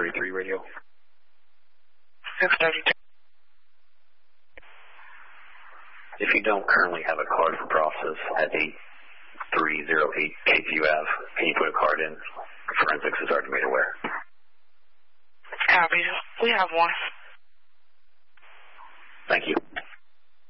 633 radio. 632. If you don't currently have a card for process at 8308 KPU Ave, can you put a card in? Forensics is already made aware. Copy. We have one. Thank you.